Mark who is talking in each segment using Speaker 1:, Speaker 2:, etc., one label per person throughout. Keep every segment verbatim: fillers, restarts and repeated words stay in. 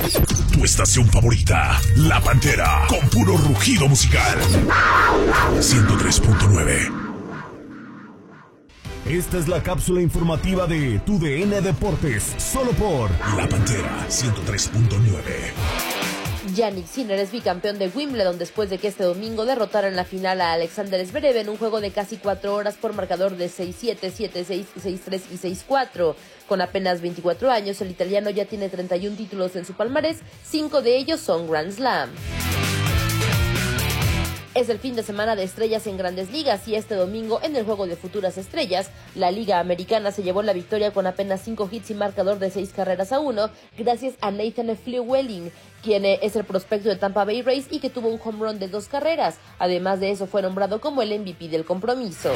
Speaker 1: Tu estación favorita, La Pantera, con puro rugido musical. ciento tres punto nueve. Esta es la cápsula informativa de Tu D N Deportes, solo por La Pantera ciento tres punto nueve.
Speaker 2: Jannik Sinner es bicampeón de Wimbledon después de que este domingo derrotara en la final a Alexander Zverev en un juego de casi cuatro horas por marcador de seis siete, siete seis, seis tres y seis cuatro. Con apenas veinticuatro años, el italiano ya tiene treinta y un títulos en su palmarés, cinco de ellos son Grand Slam. Es el fin de semana de estrellas en Grandes Ligas y este domingo en el juego de futuras estrellas, la Liga Americana se llevó la victoria con apenas cinco hits y marcador de seis carreras a uno, gracias a Nathan Flewelling, quien es el prospecto de Tampa Bay Rays y que tuvo un home run de dos carreras. Además de eso, fue nombrado como el M V P del compromiso.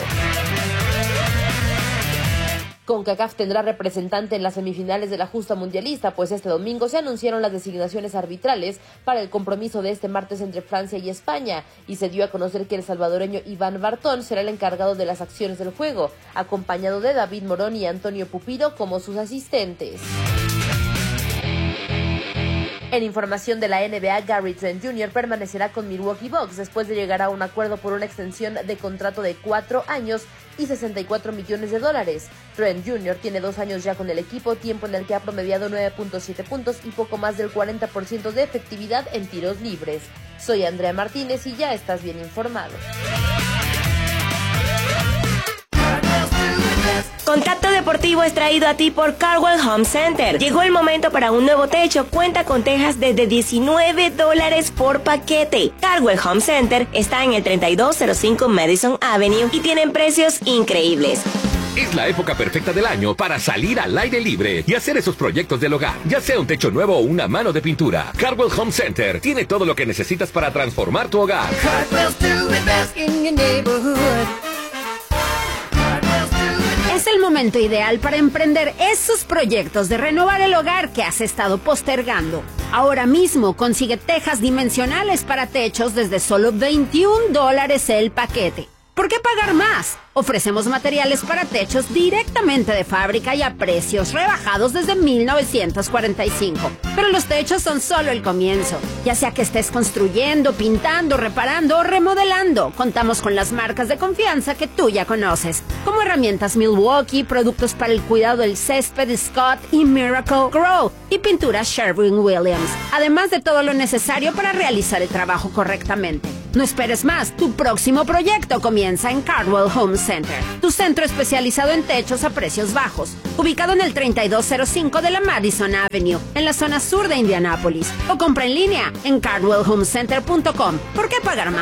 Speaker 2: CONCACAF tendrá representante en las semifinales de la justa mundialista, pues este domingo se anunciaron las designaciones arbitrales para el compromiso de este martes entre Francia y España, y se dio a conocer que el salvadoreño Iván Bartón será el encargado de las acciones del juego, acompañado de David Morón y Antonio Pupido como sus asistentes. En información de la N B A, Gary Trent junior permanecerá con Milwaukee Bucks después de llegar a un acuerdo por una extensión de contrato de cuatro años y sesenta y cuatro millones de dólares. Trent junior tiene dos años ya con el equipo, tiempo en el que ha promediado nueve punto siete puntos y poco más del cuarenta por ciento de efectividad en tiros libres. Soy Andrea Martínez y ya estás bien informado.
Speaker 3: Contacto Deportivo es traído a ti por Cardwell Home Center. Llegó el momento para un nuevo techo. Cuenta con tejas desde diecinueve dólares por paquete. Cardwell Home Center está en el treinta y dos cero cinco Madison Avenue y tienen precios increíbles.
Speaker 4: Es la época perfecta del año para salir al aire libre y hacer esos proyectos del hogar, ya sea un techo nuevo o una mano de pintura. Cardwell Home Center tiene todo lo que necesitas para transformar tu hogar.
Speaker 5: Es el momento ideal para emprender esos proyectos de renovar el hogar que has estado postergando. Ahora mismo consigue tejas dimensionales para techos desde solo veintiún dólares el paquete. ¿Por qué pagar más? Ofrecemos materiales para techos directamente de fábrica y a precios rebajados desde mil novecientos cuarenta y cinco. Pero los techos son solo el comienzo. Ya sea que estés construyendo, pintando, reparando o remodelando, contamos con las marcas de confianza que tú ya conoces, como herramientas Milwaukee, productos para el cuidado del césped Scott y Miracle Grow y pinturas Sherwin-Williams, además de todo lo necesario para realizar el trabajo correctamente. No esperes más, tu próximo proyecto comienza en Cardwell Home Center, tu centro especializado en techos a precios bajos, ubicado en el treinta y dos cero cinco de la Madison Avenue, en la zona sur de Indianápolis, o compra en línea en cardwell home center punto com. ¿Por qué pagar más?